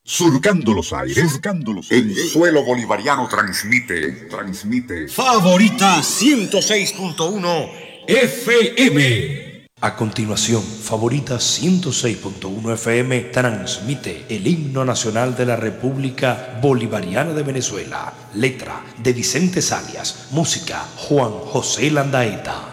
Surcando los aires, en suelo bolivariano transmite Favorita 106.1 FM. A continuación, Favorita 106.1 FM transmite el himno nacional de la República Bolivariana de Venezuela. Letra de Vicente Salias. Música Juan José Landaeta.